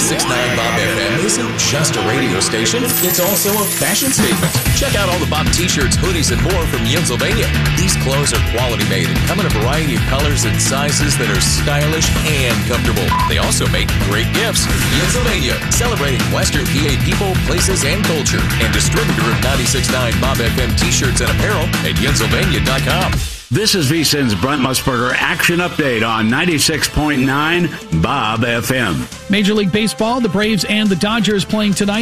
96.9 Bob FM isn't just a radio station, it's also a fashion statement. Check out all the Bob t-shirts, hoodies, and more from Yensylvania. These clothes are quality made and come in a variety of colors and sizes that are stylish and comfortable. They also make great gifts. Yensylvania, celebrating Western PA people, places, and culture. And distributor of 96.9 Bob FM t-shirts and apparel at Yensylvania.com. This is VSiN's Brent Musburger Action Update on 96.9 Bob FM. Major League Baseball, the Braves and the Dodgers playing tonight.